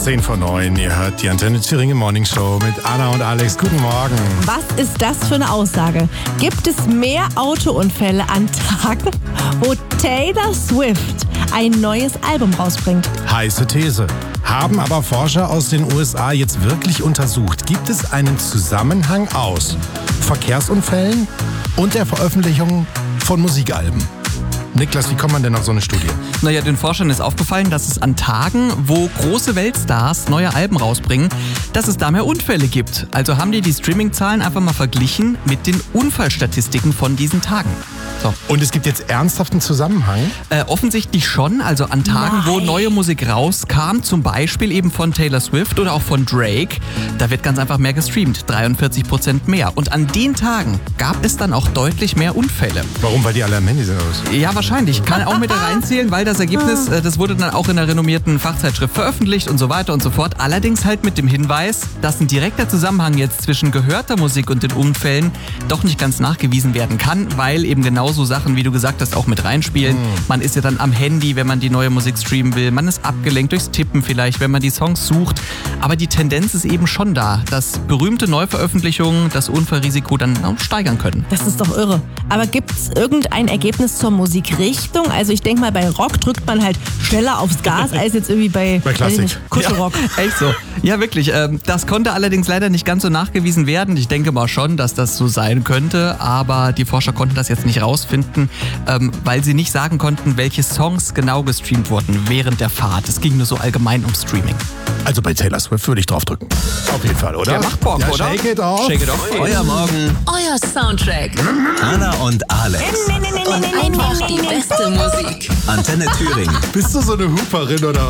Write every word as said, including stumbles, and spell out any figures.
zehn vor neun, ihr hört die Antenne Thüringen Morning Show mit Anna und Alex. Guten Morgen. Was ist das für eine Aussage? Gibt es mehr Autounfälle an Tagen, wo Taylor Swift ein neues Album rausbringt? Heiße These. Haben aber Forscher aus den U S A jetzt wirklich untersucht, gibt es einen Zusammenhang aus Verkehrsunfällen und der Veröffentlichung von Musikalben? Niklas, wie kommt man denn auf so eine Studie? Naja, den Forschern ist aufgefallen, dass es an Tagen, wo große Weltstars neue Alben rausbringen, dass es da mehr Unfälle gibt. Also haben die die Streaming-Zahlen einfach mal verglichen mit den Unfallstatistiken von diesen Tagen. So. Und es gibt jetzt ernsthaften Zusammenhang? Äh, offensichtlich schon, also an Tagen, Nein. wo neue Musik rauskam, zum Beispiel eben von Taylor Swift oder auch von Drake, da wird ganz einfach mehr gestreamt, dreiundvierzig Prozent mehr. Und an den Tagen gab es dann auch deutlich mehr Unfälle. Warum? Weil die alle am Handy sind? Oder? Ja, wahrscheinlich. Kann auch mit da reinzählen, weil das Ergebnis, äh, das wurde dann auch in einer renommierten Fachzeitschrift veröffentlicht und so weiter und so fort. Allerdings halt mit dem Hinweis, dass ein direkter Zusammenhang jetzt zwischen gehörter Musik und den Unfällen doch nicht ganz nachgewiesen werden kann, weil eben genauso Sachen, wie du gesagt hast, auch mit reinspielen. Mhm. Man ist ja dann am Handy, wenn man die neue Musik streamen will. Man ist abgelenkt durchs Tippen vielleicht, wenn man die Songs sucht. Aber die Tendenz ist eben schon da, dass berühmte Neuveröffentlichungen das Unfallrisiko dann steigern können. Das ist doch irre. Aber gibt es irgendein Ergebnis zur Musikrichtung? Also ich denke mal, bei Rock drückt man halt schneller aufs Gas als jetzt irgendwie bei, bei Klassik. weiß ich nicht, Kuschelrock. Ja, echt so. Ja, wirklich. Ähm, das konnte allerdings leider nicht ganz so nachgewiesen werden. Ich denke mal schon, dass das so sein könnte. Aber die Forscher konnten das jetzt nicht rausfinden, ähm, weil sie nicht sagen konnten, welche Songs genau gestreamt wurden während der Fahrt. Es ging nur so allgemein um Streaming. Also bei Taylor Swift würde ich draufdrücken. Auf jeden Fall, oder? Der macht Bock, ja, oder? Shake it off. Shake it off. Euer Morgen, Euer Soundtrack. Anna und Alex. Und einfach die beste Musik. Antenne Thüringen. Bist du so eine Hooperin oder